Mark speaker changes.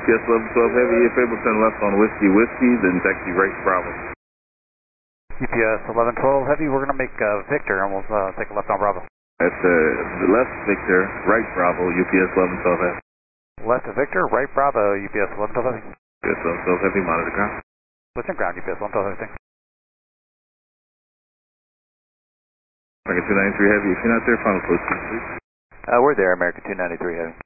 Speaker 1: UPS 1112 Heavy, if able to turn left on Whiskey, then taxi right Bravo.
Speaker 2: UPS 1112 Heavy, we're going to make Victor, and we'll take a left on Bravo.
Speaker 1: That's the left Victor, right Bravo, UPS 1112 Heavy.
Speaker 2: Left Victor, right Bravo, UPS 1112 Heavy.
Speaker 1: UPS 1112 Heavy, monitor ground.
Speaker 2: Listen ground, UPS 1112 Heavy, thanks.
Speaker 1: American 293 Heavy, if you're not there, final close, please.
Speaker 2: We're there, American 293 Heavy.